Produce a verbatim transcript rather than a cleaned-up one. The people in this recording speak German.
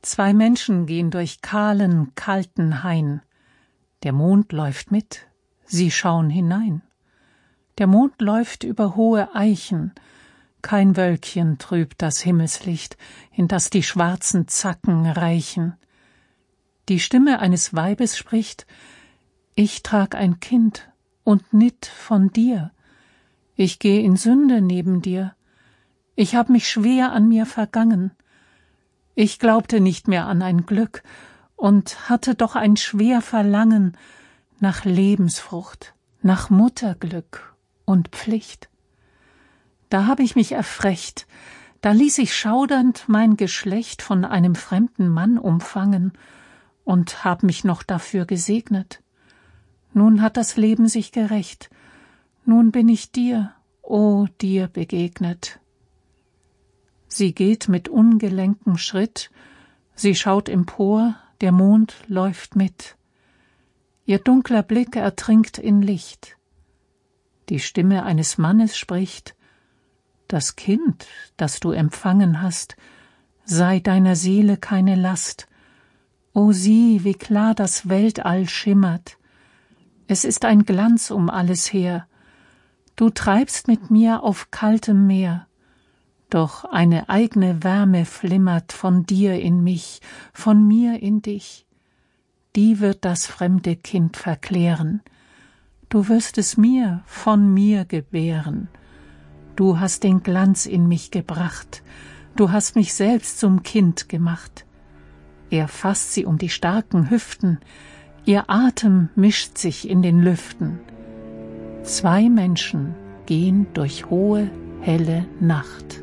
Zwei Menschen gehen durch kahlen, kalten Hain. Der Mond läuft mit, sie schauen hinein. Der Mond läuft über hohe Eichen, kein Wölkchen trübt das Himmelslicht, in das die schwarzen Zacken reichen. Die Stimme eines Weibes spricht: Ich trag ein Kind und nitt von dir. Ich geh in Sünde neben dir. Ich hab mich schwer an mir vergangen. Ich glaubte nicht mehr an ein Glück und hatte doch ein schwer Verlangen nach Lebensfrucht, nach Mutterglück und Pflicht. Da hab ich mich erfrecht, da ließ ich schaudernd mein Geschlecht von einem fremden Mann umfangen und hab mich noch dafür gesegnet. Nun hat das Leben sich gerächt, nun bin ich dir, o dir begegnet. Sie geht mit ungelenkem Schritt, sie schaut empor, der Mond läuft mit. Ihr dunkler Blick ertrinkt in Licht. Die Stimme eines Mannes spricht: Das Kind, das du empfangen hast, sei deiner Seele keine Last. O sieh, wie klar das Weltall schimmert. Es ist ein Glanz um alles her. Du treibst mit mir auf kaltem Meer. Doch eine eigne Wärme flimmert von dir in mich, von mir in dich. Die wird das fremde Kind verklären. Du wirst es mir, von mir gebären. Du hast den Glanz in mich gebracht. Du hast mich selbst zum Kind gemacht. Er fasst sie um die starken Hüften. Ihr Atem mischt sich in den Lüften. Zwei Menschen gehen durch hohe, helle Nacht.